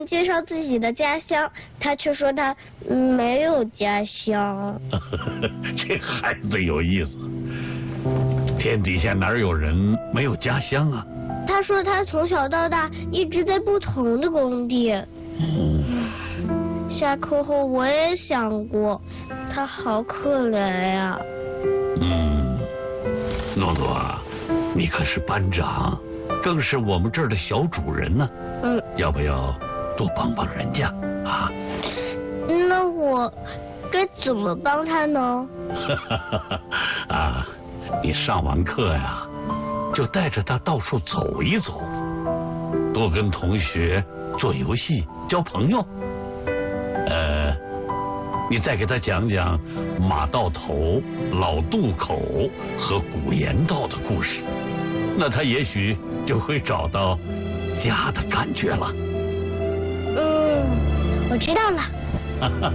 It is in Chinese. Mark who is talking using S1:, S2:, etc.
S1: 介绍自己的家乡，他却说他没有家乡。
S2: 这孩子有意思，天底下哪有人没有家乡啊？
S1: 他说他从小到大一直在不同的工地。下课后我也想过，他好可怜呀。
S2: 诺诺啊，你可是班长，更是我们这儿的小主人呢。要不要多帮帮人家啊？
S1: 那我该怎么帮他呢？
S2: 啊，你上完课呀，就带着他到处走一走，多跟同学做游戏交朋友。你再给他讲讲马道头、老渡口和古言道的故事，那他也许就会找到家的感觉了。
S1: 我知道了。